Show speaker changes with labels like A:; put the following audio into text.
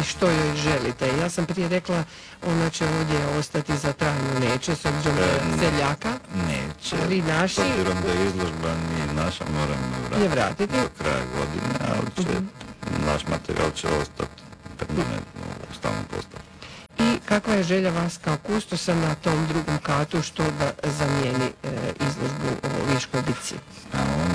A: i što joj želite? Ja sam prije rekla, ona će ovdje ostati za trajno, neće, s obzirom da je seljaka.
B: Neće,
A: Ali naši...
B: s obzirom da je izložba nije naša, moramo
A: je vratiti
B: do kraja godine, ali će, naš materijal će ostati permanentno u stalnom postavu.
A: I kakva je želja vas kao kustosa na tom drugom katu, što da zamijeni izložbu o Viškoj bici?